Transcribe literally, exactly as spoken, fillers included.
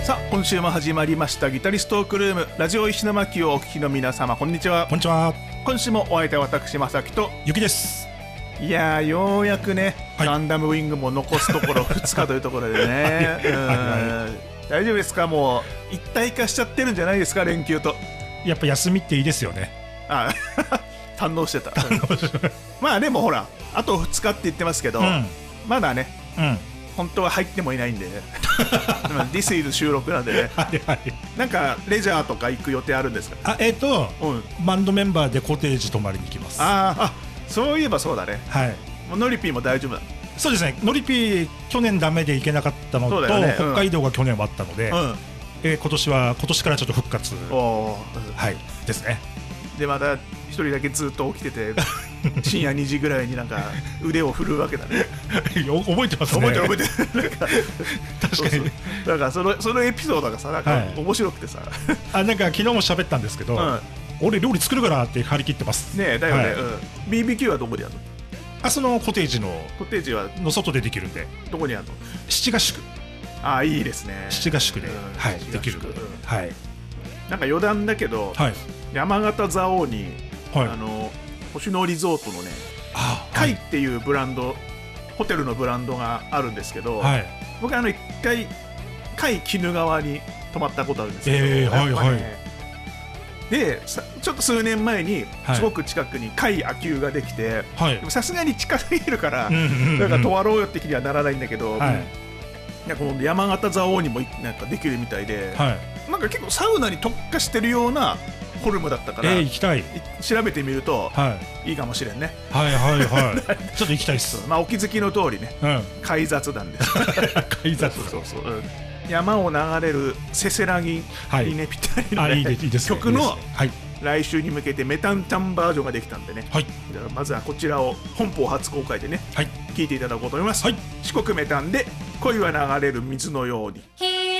さあ今週も始まりましたギタリストトークルームラジオ石巻をお聞きの皆様、こんにちは。 こんにちは。 今週もお相手は私まさきとゆきです。 いやーようやくね、 はい、 ガンダムウィングも残すところふつかというところでねうん、はい、大丈夫ですか？もう一体化しちゃってるんじゃないですか、連休と。 やっぱ休みっていいですよね。 あ堪能してたまあでもほらあとふつかって言ってますけど、うん、まだね、うん、本当は入ってもいないんでThis is 収録なんでねはい、はい、なんかレジャーとか行く予定あるんですか？ あえっ、ー、と、うん、バンドメンバーでコテージ泊まりに行きます。 ああ、そういえばそうだね。はい。もうノリピーも大丈夫だ。 そうですね。ノリピー去年ダメで行けなかったのと、ね、うん、北海道が去年はあったので、うん、えー、今年は今年からちょっと復活、おはいですね。 でまた一人だけずっと起きてて深夜にじぐらいになんか腕を振るうわけだね覚えてますね。 覚えてる覚えてるなんか確かにね。だからそのそのエピソードがさなんか面白くてさ、はい、 あなんか昨日も喋ったんですけど、うん、俺料理作るからって張り切ってますね。えだよね、はい、うん、ビービーキュー はどこでやるの？ あそのコテージのコテージはの外でできるんで。 どこにやるの？ 七合宿。 ああいいですね。 七合宿で、うん、はいできる、うん、はい。 なんか余談だけど、はい、山形蔵王に、はい、あの星野リゾートのね海っていうブランド、はい、ホテルのブランドがあるんですけど、はい、僕あの一回海鬼怒川に泊まったことあるんですけど、えーはいはい、でちょっと数年前にすごく近くに海秋保ができて、さすがに近すぎるから、うんうんうん、なんか泊まろうよって気にはならないんだけど、はい、なんか今度山形蔵王にもなんかできるみたいで、はい、なんか結構サウナに特化してるようなフォルムだったから、 えー、行きたい。 調べてみると、はい、いいかもしれんね。 はいはいはいちょっと行きたいっす。 まあお気づきの通りね、うん、海雑談です海雑談そうそうそう、うん、山を流れるせせらぎにね、ぴったりの、ね、いいいいですね、曲の、はい、来週に向けてメタンタンバージョンができたんでね、はい、じゃあまずはこちらを本邦初公開でね、はい、聴いていただこうと思います、はい、四国メタンで恋は流れる水のように。